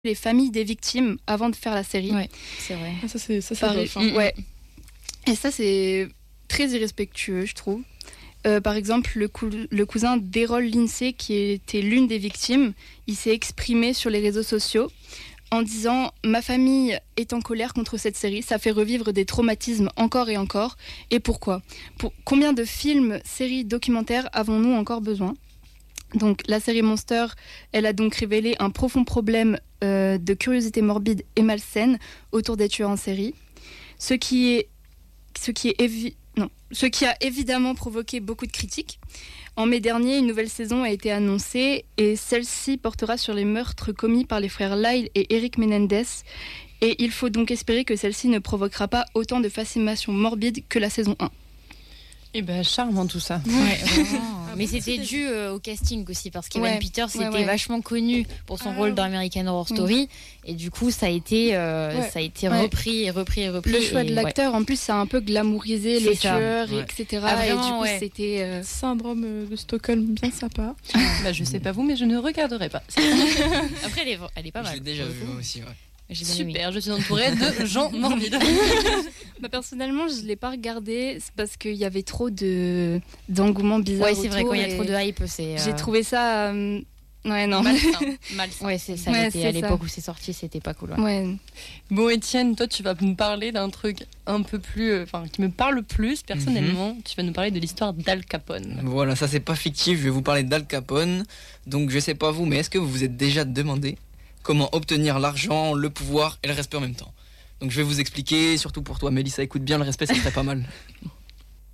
les familles des victimes avant de faire la série. Ouais, c'est vrai. Ça c'est bof, hein. Ouais. Et ça, c'est très irrespectueux, je trouve. Par exemple, le cousin d'Errol Lindsay, qui était l'une des victimes, il s'est exprimé sur les réseaux sociaux en disant « Ma famille est en colère contre cette série, ça fait revivre des traumatismes encore et encore. Et pourquoi ? Combien de films, séries, documentaires avons-nous encore besoin ?» Donc la série Monster, elle a donc révélé un profond problème de curiosité morbide et malsaine autour des tueurs en série, ce qui a évidemment provoqué beaucoup de critiques. En mai dernier, une nouvelle saison a été annoncée et celle-ci portera sur les meurtres commis par les frères Lyle et Eric Menendez. Et il faut donc espérer que celle-ci ne provoquera pas autant de fascination morbide que la saison 1. Et ben charmant tout ça. Ouais, vraiment. Mais c'était dû au casting aussi, parce qu'Evan Peters était vachement connu pour son rôle dans American Horror Story, et du coup ça a été repris. Le choix de l'acteur, en plus, ça a un peu glamourisé les tueurs, etc. Ah, et du coup, c'était syndrome de Stockholm bien sympa. Bah, je sais pas vous, mais je ne regarderai pas. Après, elle est pas mal. Je l'ai déjà vu moi aussi. Ouais. Super, je suis entourée de gens morbides. Personnellement, je ne l'ai pas regardé, c'est parce qu'il y avait trop d'engouement bizarre. Ouais, c'est vrai, quand il y a trop de hype, j'ai trouvé ça. Malsain. Ouais, ça l'était à l'époque où c'est sorti, c'était pas cool. Ouais. Bon, Étienne, toi, tu vas nous parler d'un truc un peu plus. Qui me parle plus personnellement. Tu vas nous parler de l'histoire d'Al Capone. Voilà, ça c'est pas fictif, je vais vous parler d'Al Capone. Donc, je sais pas vous, mais est-ce que vous vous êtes déjà demandé comment obtenir l'argent, le pouvoir et le respect en même temps ? Donc je vais vous expliquer, surtout pour toi Mélissa, écoute bien, le respect ça serait pas mal.